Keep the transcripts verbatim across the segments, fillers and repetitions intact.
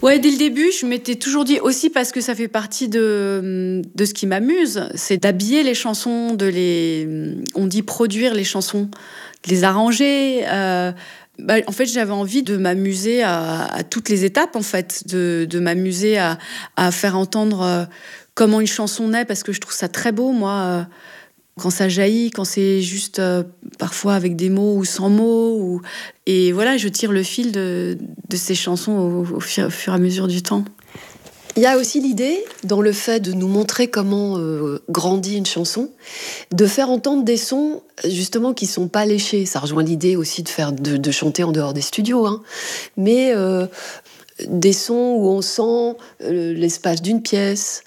Ouais, dès le début, je m'étais toujours dit aussi parce que ça fait partie de, de ce qui m'amuse, c'est d'habiller les chansons, de les, on dit produire les chansons, de les arranger. Euh, bah, en fait, j'avais envie de m'amuser à, à toutes les étapes, en fait, de, de m'amuser à, à faire entendre euh, comment une chanson naît, parce que je trouve ça très beau, moi. Euh, quand ça jaillit, quand c'est juste euh, parfois avec des mots ou sans mots. Ou... Et voilà, je tire le fil de, de ces chansons au, au, fur, au fur et à mesure du temps. Il y a aussi l'idée, dans le fait de nous montrer comment euh, grandit une chanson, de faire entendre des sons justement qui sont pas léchés. Ça rejoint l'idée aussi de, faire, de, de chanter en dehors des studios. Hein. Mais euh, des sons où on sent euh, l'espace d'une pièce,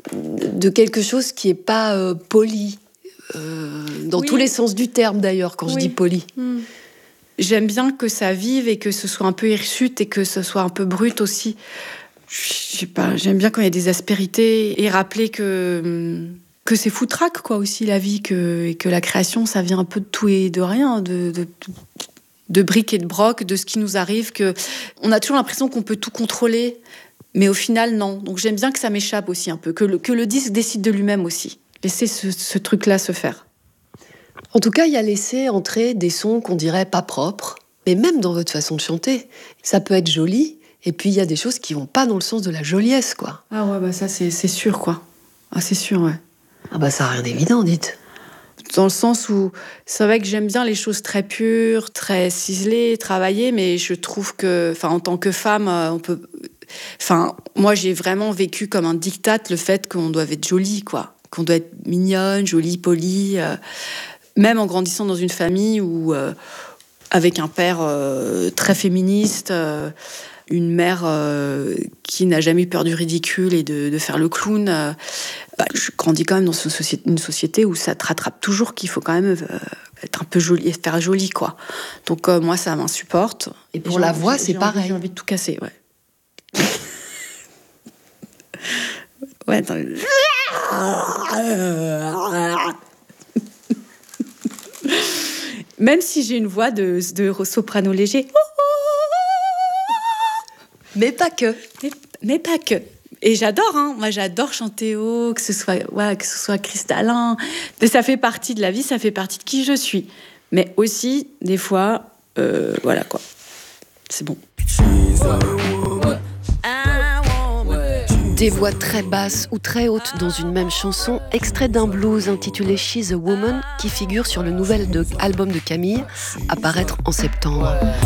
de quelque chose qui est pas euh, poli. Euh, dans oui. tous les sens du terme d'ailleurs, quand oui. je dis poli. Mmh. J'aime bien que ça vive et que ce soit un peu hirsute et que ce soit un peu brut aussi. Je sais pas, j'aime bien quand il y a des aspérités et rappeler que, que c'est foutraque quoi aussi la vie, que, et que la création ça vient un peu de tout et de rien, de, de, de briques et de broc, de ce qui nous arrive. Que on a toujours l'impression qu'on peut tout contrôler, mais au final non. Donc j'aime bien que ça m'échappe aussi un peu, que le, que le disque décide de lui-même aussi. Laisser ce, ce truc-là se faire. En tout cas, il y a laissé entrer des sons qu'on dirait pas propres, mais même dans votre façon de chanter, ça peut être joli, et puis il y a des choses qui vont pas dans le sens de la joliesse, quoi. Ah ouais, bah ça c'est, c'est sûr, quoi. Ah c'est sûr, ouais. Ah bah ça n'a rien d'évident, dites. Dans le sens où c'est vrai que j'aime bien les choses très pures, très ciselées, travaillées, mais je trouve que, enfin, en tant que femme, on peut... Enfin, moi j'ai vraiment vécu comme un diktat le fait qu'on doit être jolie, quoi. Qu'on doit être mignonne, jolie, polie, euh, même en grandissant dans une famille où, euh, avec un père euh, très féministe, euh, une mère euh, qui n'a jamais eu peur du ridicule et de, de faire le clown, euh, bah, je grandis quand même dans une société, une société où ça te rattrape toujours qu'il faut quand même euh, être un peu jolie, faire joli, quoi. Donc euh, moi, ça m'insupporte. Et pour et la voix, c'est pareil. Envie, j'ai envie de tout casser, ouais. Ouais, attends. Même si j'ai une voix de, de soprano léger. Mais pas que. Mais, mais pas que. Et j'adore, hein. Moi j'adore chanter haut, que ce soit, ouais, que ce soit cristallin. Mais ça fait partie de la vie, ça fait partie de qui je suis. Mais aussi, des fois, euh, voilà quoi. C'est bon. Des voix très basses ou très hautes dans une même chanson, extrait d'un blues intitulé She's a Woman, qui figure sur le nouvel de, album de Camille, à paraître en septembre.